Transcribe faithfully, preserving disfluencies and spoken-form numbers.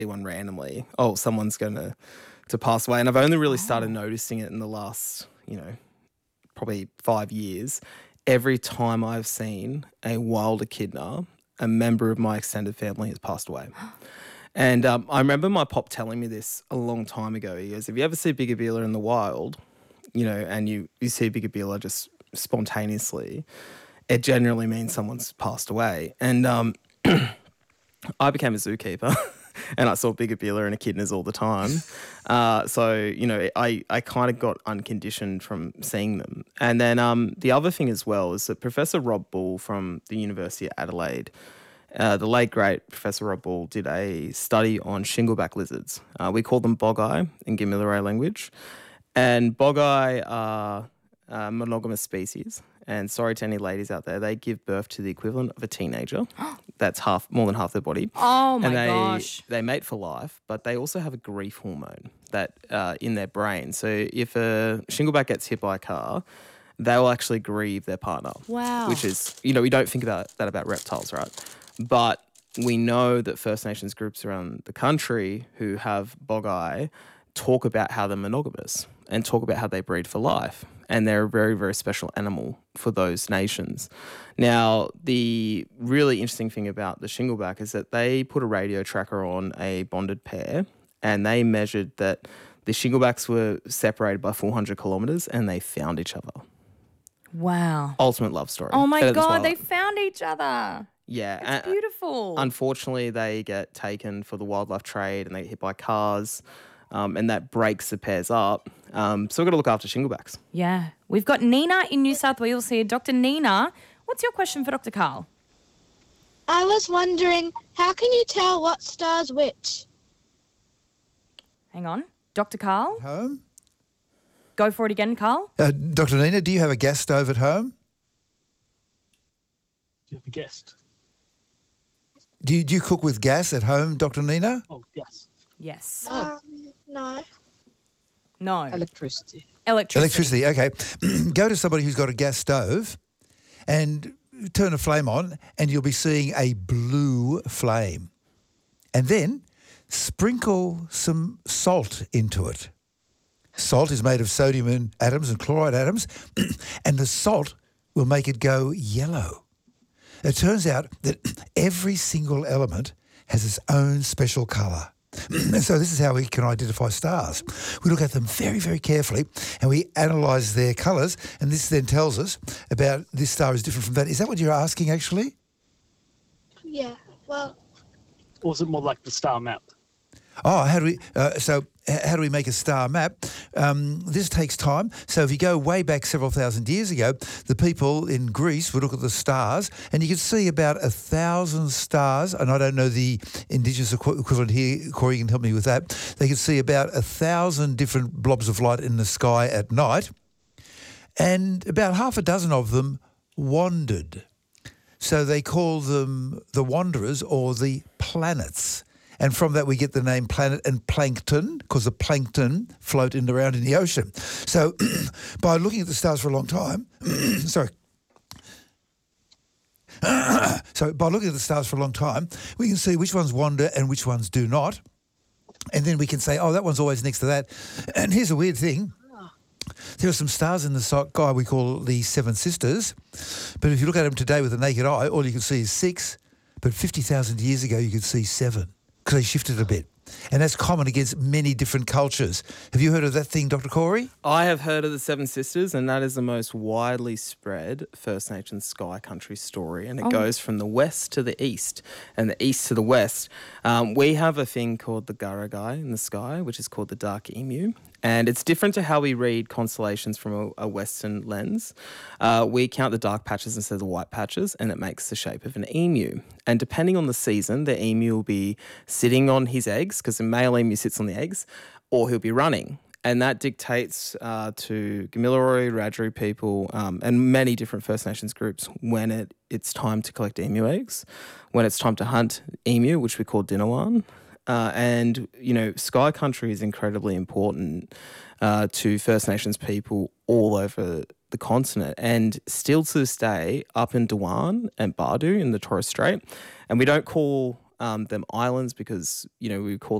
one randomly, oh, someone's going to to pass away. And I've only really started noticing it in the last, you know, probably five years. Every time I've seen a wild echidna, a member of my extended family has passed away. And um, I remember my pop telling me this a long time ago. He goes, if you ever see Bigabila in the wild, you know, and you, you see Bigabila just spontaneously, it generally means someone's passed away. And um, I became a zookeeper and I saw Bigabila and echidnas all the time. Uh, so, you know, I, I kind of got unconditioned from seeing them. And then um, the other thing as well is that Professor Rob Bull from the University of Adelaide, Uh, the late, great Professor Rob Bull did a study on shingleback lizards. Uh, we call them bogeye in Gamilaroi language. And bogeye are uh, monogamous species. And sorry to any ladies out there, they give birth to the equivalent of a teenager. That's half, more than half their body. Oh, my and they, gosh. They mate for life, but they also have a grief hormone that uh, in their brain. So if a shingleback gets hit by a car, they will actually grieve their partner. Wow. Which is, you know, we don't think about that about reptiles, right? But we know that First Nations groups around the country who have bogeye talk about how they're monogamous and talk about how they breed for life. And they're a very, very special animal for those nations. Now, the really interesting thing about the shingleback is that they put a radio tracker on a bonded pair and they measured that the shinglebacks were separated by four hundred kilometres and they found each other. Wow. Ultimate love story. Oh, my At its God, wild. they found each other. Yeah. It's and- beautiful. Unfortunately, they get taken for the wildlife trade and they get hit by cars um, and that breaks the pairs up. Um, so we've got to look after shinglebacks. Yeah. We've got Nina in New South Wales here. Doctor Nina, what's your question for Doctor Carl? I was wondering, how can you tell what star's which? Hang on. Doctor Carl? Home? Go for it again, Carl. Uh, Doctor Nina, do you have a gas stove at home? Do you have a guest? Do you, do you cook with gas at home, Doctor Nina? Oh, yes. Yes. Um, no. No. Electricity. Electricity. Electricity, okay. Go to somebody who's got a gas stove and turn a flame on and you'll be seeing a blue flame. And then sprinkle some salt into it. Salt is made of sodium and atoms and chloride atoms, and the salt will make it go yellow. It turns out that every single element has its own special colour. And so this is how we can identify stars. We look at them very, very carefully and we analyse their colours, and this then tells us about this star is different from that. Is that what you're asking, actually? Yeah, well, Or is it more like the star map? Oh, how do we? Uh, so, h- how do we make a star map? Um, this takes time. So, if you go way back several thousand years ago, the people in Greece would look at the stars, and you could see about a thousand stars. And I don't know the indigenous equ- equivalent here. Corey, you can help me with that. They could see about a thousand different blobs of light in the sky at night, and about half a dozen of them wandered. So they call them the wanderers or the planets. And from that we get the name planet and plankton, because the plankton float in around in the ocean. So by looking at the stars for a long time, sorry. so by looking at the stars for a long time, we can see which ones wander and which ones do not. And then we can say, oh, that one's always next to that. And here's a weird thing. There are some stars in the sky we call the Seven Sisters. But if you look at them today with the naked eye, all you can see is six. But fifty thousand years ago, you could see seven, because they shifted a bit. And that's common against many different cultures. Have you heard of that thing, Doctor Corey? I have heard of the Seven Sisters, and that is the most widely spread First Nations sky country story. And it Oh. goes from the west to the east and the east to the west. Um, we have a thing called the Garagai in the sky, which is called the dark emu. And it's different to how we read constellations from a, a Western lens. Uh, we count the dark patches instead of the white patches, and it makes the shape of an emu. And depending on the season, the emu will be sitting on his eggs, because the male emu sits on the eggs, or he'll be running. And that dictates uh, to Gamilaroi, Wiradjuri people, um, and many different First Nations groups when it, it's time to collect emu eggs, when it's time to hunt emu, which we call Dinawan. Uh, and, you know, sky country is incredibly important uh, to First Nations people all over the continent. And still to this day, up in Dewan and Bardu in the Torres Strait, and we don't call um, them islands because, you know, we call